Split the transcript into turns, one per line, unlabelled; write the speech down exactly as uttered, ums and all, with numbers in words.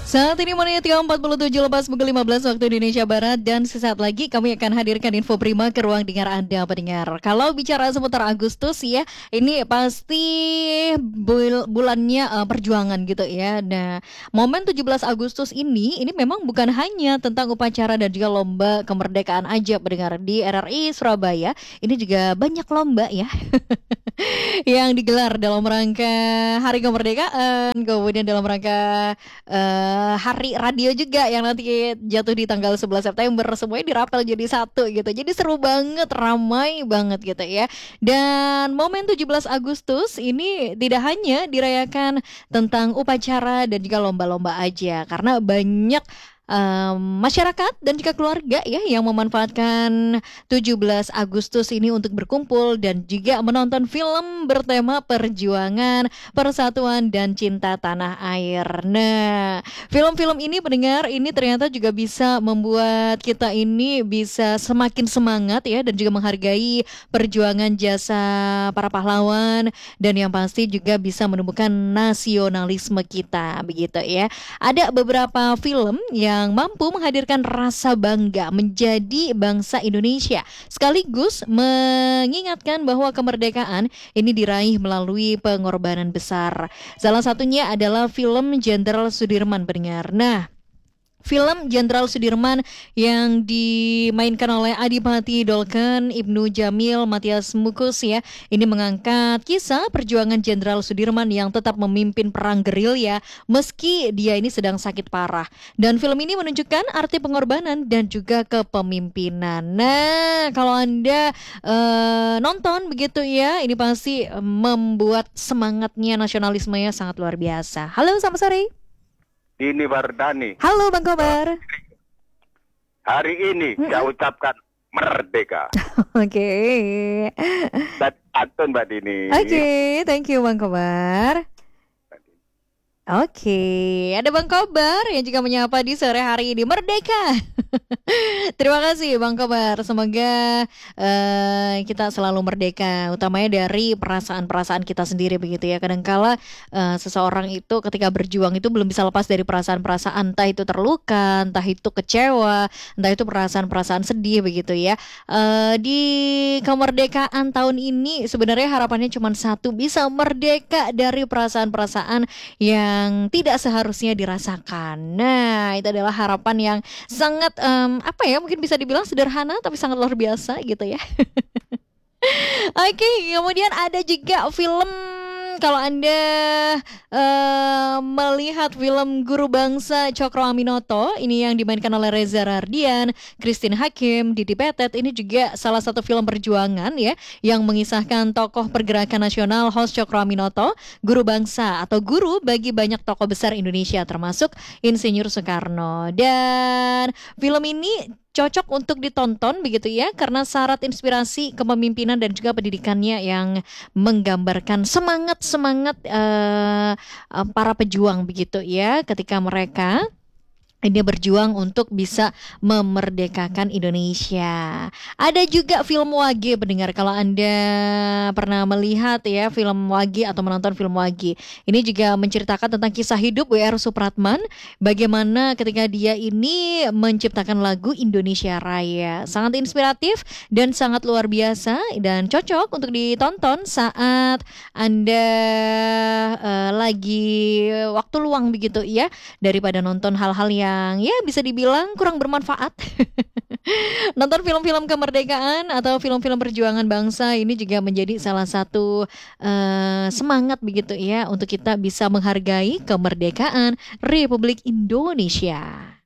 Saat ini menit ke empat puluh tujuh lepas pukul lima belas waktu Indonesia Barat. Dan sesaat lagi kami akan hadirkan info prima ke ruang dengar Anda pendengar. Kalau bicara seputar Agustus ya, ini pasti bul- bulannya uh, perjuangan gitu ya. Nah, momen tujuh belas Agustus ini, ini memang bukan hanya tentang upacara dan juga lomba kemerdekaan aja pendengar. Di R R I Surabaya ini juga banyak lomba ya yang digelar dalam rangka Hari Kemerdekaan, kemudian dalam rangka uh, Hari Radio juga yang nanti jatuh di tanggal sebelas September. Semuanya dirapel jadi satu gitu. Jadi seru banget, ramai banget gitu ya. Dan momen tujuh belas Agustus ini tidak hanya dirayakan tentang upacara dan juga lomba-lomba aja, karena banyak Um, masyarakat dan juga keluarga ya yang memanfaatkan tujuh belas Agustus ini untuk berkumpul dan juga menonton film bertema perjuangan, persatuan dan cinta tanah air. Nah, film-film ini pendengar ini ternyata juga bisa membuat kita ini bisa semakin semangat ya, dan juga menghargai perjuangan jasa para pahlawan, dan yang pasti juga bisa menumbuhkan nasionalisme kita begitu ya. Ada beberapa film yang yang mampu menghadirkan rasa bangga menjadi bangsa Indonesia, sekaligus mengingatkan bahwa kemerdekaan ini diraih melalui pengorbanan besar. Salah satunya adalah film Jenderal Sudirman pendengar. Nah, film Jenderal Sudirman yang dimainkan oleh Adipati Dolken, Ibnu Jamil, Matias Mukus ya, ini mengangkat kisah perjuangan Jenderal Sudirman yang tetap memimpin perang gerilya meski dia ini sedang sakit parah. Dan film ini menunjukkan arti pengorbanan dan juga kepemimpinan. Nah, kalau Anda uh, nonton begitu ya, ini pasti membuat semangatnya nasionalismenya sangat luar biasa. Halo, selamat sore.
Ini Wardani.
Halo Bang Kobar.
Hari ini hmm. saya ucapkan merdeka.
Oke.
Dan Anton Mbak Dini.
Oke, okay, thank you Bang Kobar. Oke, okay. Ada Bang Kobar yang juga menyapa di sore hari ini. Merdeka. Terima kasih Bang Kobar. Semoga uh, kita selalu merdeka, utamanya dari perasaan-perasaan kita sendiri begitu ya. Kadangkala uh, seseorang itu ketika berjuang itu belum bisa lepas dari perasaan-perasaan, entah itu terluka, entah itu kecewa, entah itu perasaan-perasaan sedih begitu ya. Uh, di kemerdekaan tahun ini sebenarnya harapannya cuma satu, bisa merdeka dari perasaan-perasaan yang yang tidak seharusnya dirasakan. Nah, itu adalah harapan yang sangat um, apa ya, mungkin bisa dibilang sederhana tapi sangat luar biasa gitu ya. Oke, okay, kemudian ada juga film, kalau Anda uh, melihat film Guru Bangsa Cokro Aminoto, ini yang dimainkan oleh Reza Rardian, Christine Hakim, Didi Petet, ini juga salah satu film perjuangan ya, yang mengisahkan tokoh pergerakan nasional host Cokro Aminoto, guru bangsa atau guru bagi banyak tokoh besar Indonesia termasuk Insinyur Soekarno. Dan film ini cocok untuk ditonton begitu ya, karena syarat inspirasi kepemimpinan dan juga pendidikannya yang menggambarkan semangat-semangat uh, uh, para pejuang begitu ya, ketika mereka ini berjuang untuk bisa memerdekakan Indonesia. Ada juga film Wage pendengar, kalau Anda pernah melihat ya film Wage atau menonton film Wage, ini juga menceritakan tentang kisah hidup W R Supratman, bagaimana ketika dia ini menciptakan lagu Indonesia Raya. Sangat inspiratif dan sangat luar biasa, dan cocok untuk ditonton saat Anda uh, lagi waktu luang begitu ya, daripada nonton hal-hal yang yang ya bisa dibilang kurang bermanfaat. Nonton film-film kemerdekaan atau film-film perjuangan bangsa ini juga menjadi salah satu uh, semangat begitu ya, untuk kita bisa menghargai kemerdekaan Republik Indonesia.